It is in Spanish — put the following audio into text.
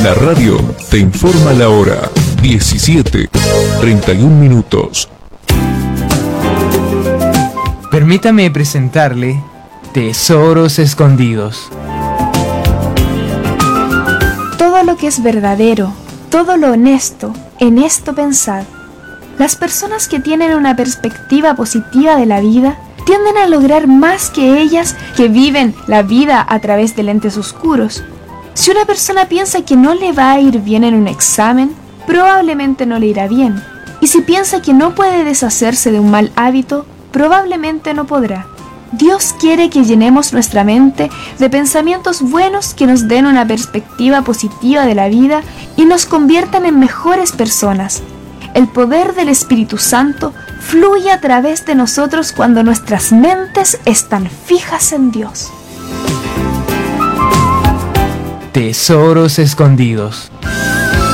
La radio te informa la hora 17:31. Permítame presentarle Tesoros Escondidos. Todo lo que es verdadero, todo lo honesto, en esto pensad. Las personas que tienen una perspectiva positiva de la vida tienden a lograr más que ellas que viven la vida a través de lentes oscuros. Si una persona piensa que no le va a ir bien en un examen, probablemente no le irá bien. Y si piensa que no puede deshacerse de un mal hábito, probablemente no podrá. Dios quiere que llenemos nuestra mente de pensamientos buenos que nos den una perspectiva positiva de la vida y nos conviertan en mejores personas. El poder del Espíritu Santo fluye a través de nosotros cuando nuestras mentes están fijas en Dios. Tesoros Escondidos.